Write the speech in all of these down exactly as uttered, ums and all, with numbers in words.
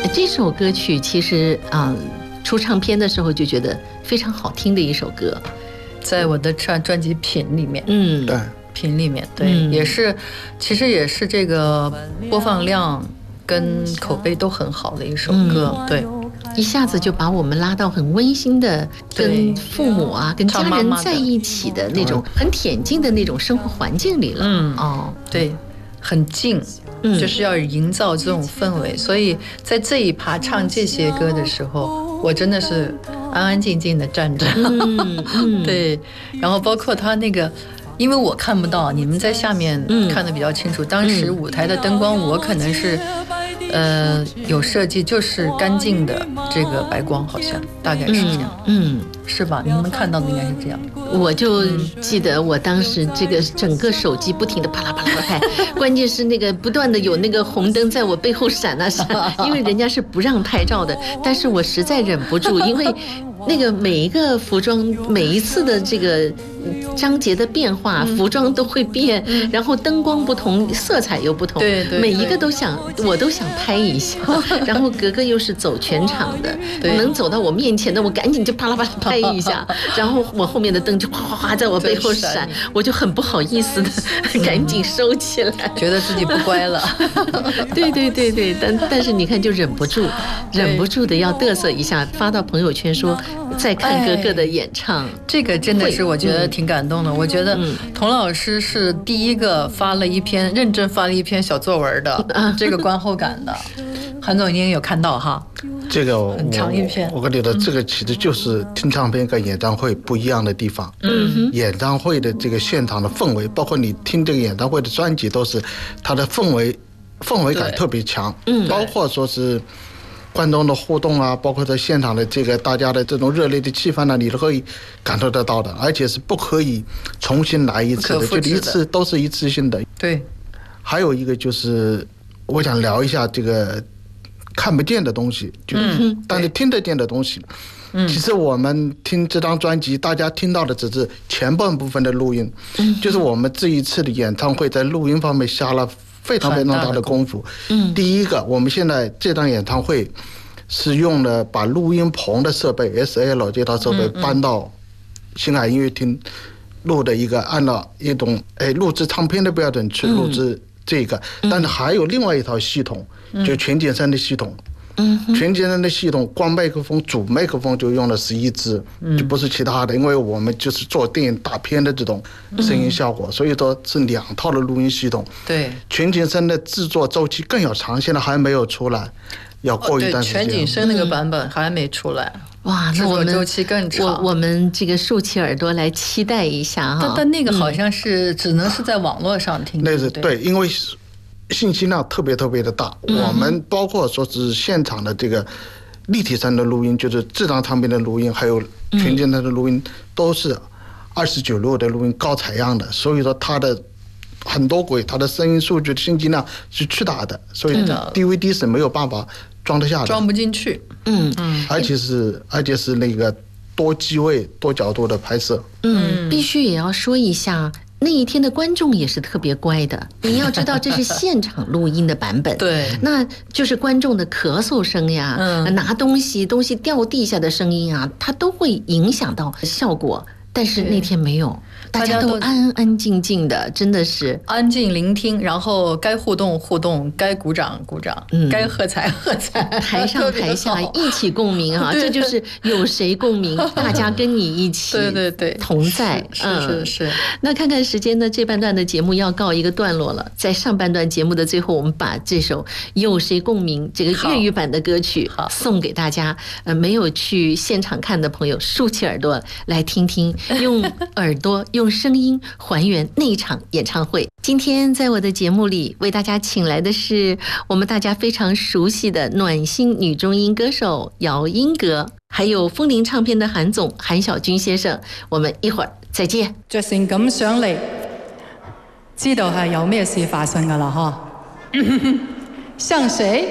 这首歌曲其实啊、呃，出唱片的时候就觉得非常好听的一首歌， 在我的专专辑品里面， 嗯， 对， 品里面，对， 嗯、 也是，其实也是这个播放量跟口碑都很好的一首歌，嗯、对。 一下子就把我们拉到很温馨的，跟父母啊、跟家人在一起的那种很恬静的那种生活环境里了。 嗯， 哦， 对，很静，嗯，就是要营造这种氛围。所以在这一趴唱这些歌的时候，我真的是安安静静的站着。 嗯嗯， 对，然后包括他那个。因为我看不到，你们在下面看得比较清楚。嗯、当时舞台的灯光，我可能是，呃，有设计，就是干净的这个白光，好像大概是这样， 嗯，嗯是吧？你们看到的应该是这样。 我就记得我当时这个整个手机不停的啪啦啪啦拍，关键是那个不断的有那个红灯在我背后闪啊闪，因为人家是不让拍照的，但是我实在忍不住，因为那个每一个服装，每一次的这个章节的变化，服装都会变，嗯、然后灯光不同，色彩又不同， 对 对, 对， 每一个都想，我都想拍一下。然后格格又是走全场的，能走到我面前的，我赶紧就啪啦啪啦拍一下，然后我后面的灯就哗哗哗在我背后闪，我就很不好意思的赶紧收起来， 嗯、觉得自己不乖了。 对对对对，但但是你看就忍不住，忍不住的要嘚瑟一下，发到朋友圈说再看格格的演唱，哎、 这个真的是我觉得挺感动的。嗯、我觉得童老师是第一个发了一篇认真发了一篇小作文的，嗯、这个观后感的。韩总你也有看到哈？ 这个我很长一篇， 我跟你说，这个其实就是听唱片跟演唱会不一样的地方。 嗯， 演唱会的这个现场的氛围，包括你听这个演唱会的专辑，都是它的氛围氛围感特别强。嗯，包括说是观众的互动啊，包括在现场的这个大家的这种热烈的气氛呢、啊，你都可以感受得到的，而且是不可以重新来一次的，就一次都是一次性的。 对， 还有一个就是我想聊一下这个看不见的东西，就、嗯、但是听得见的东西。嗯，其实我们听这张专辑，大家听到的只是前半部分的录音，嗯，就是我们这一次的演唱会在录音方面下了非常非常大的功夫。嗯，第一个，我们现在这档演唱会是用了把录音棚的设备 S L 这套设备搬到星海音乐厅录的一个，按照一种哎录制唱片的标准去录制这个，嗯、但是还有另外一套系统，嗯、就全景声的系统。嗯，全景声的系统，光麦克风、主麦克风就用了十一支，嗯、就不是其他的，因为我们就是做电影大片的这种声音效果，嗯、所以说是两套的录音系统。 对， 全景声的制作周期更要长，现在还没有出来，要过一段时间。 哦、全景声那个版本还没出来。嗯、 哇，那我们周期更长。 我我们这个竖起耳朵来期待一下哈。 但但那个好像是只能是在网络上听。 那是对，因为信息量特别特别的大，嗯、我们包括说是现场的这个立体声的录音，就是这张唱片的录音，还有全景声的录音，嗯、都是二十九路的录音，高采样的，所以说它的很多轨，它的声音数据的信息量是巨大的，所以 D V D 是没有办法装得下的， 装不进去。 嗯嗯， 而且是而且是那个多机位、多角度的拍摄。 嗯，必须也要说一下。那一天的观众也是特别乖的，你要知道这是现场录音的版本， 对， 那就是观众的咳嗽声呀，嗯、拿东西东西掉地下的声音啊，它都会影响到效果。但是那天没有，大家都安安静静的，真的是安静聆听，然后该互动互动，该鼓掌鼓掌，嗯、该喝彩喝彩， 台上台下一起共鸣啊！这就是有谁共鸣，大家跟你一起， 对对对， 同在， 是是 是, 是、嗯。 那看看时间呢，这半段的节目要告一个段落了，在上半段节目的最后，我们把这首《有谁共鸣》这个粤语版的歌曲送给大家。呃，没有去现场看的朋友，竖起耳朵来听听。用耳朵用声音还原那一场演唱会。今天在我的节目里为大家请来的是我们大家非常熟悉的暖心女中音歌手姚英格，还有风铃唱片的韩总韩小军先生。我们一会儿再見。 着成咁上嚟，知道係有咩事發生㗎啦嗬？像誰？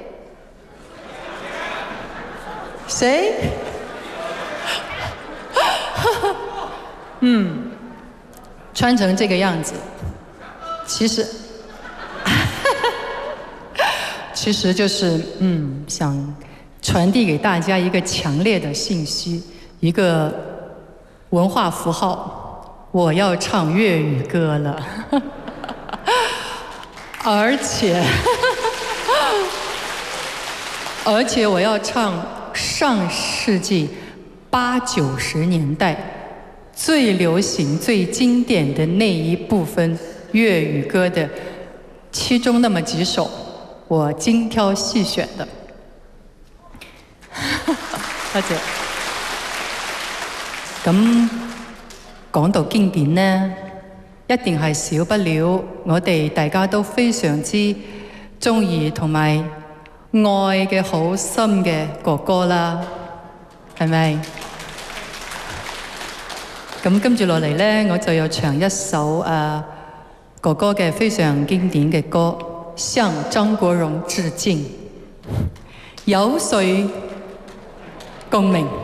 誰？嗯，穿成这个样子，其实其实就是嗯，想传递给大家一个强烈的信息，一个文化符号，我要唱粤语歌了，而且而且我要唱上世纪八九十年代最流行、最经典的那一部分粤语歌的其中那么幾首，我精挑細選的。多謝。咁講到經典呢，一定係少不了我哋大家都非常之鍾意同埋愛嘅好深嘅哥哥啦，係咪？咁跟住落嚟呢，我就要唱一首啊哥哥嘅非常經典嘅歌，向張國榮致敬，有誰共鳴？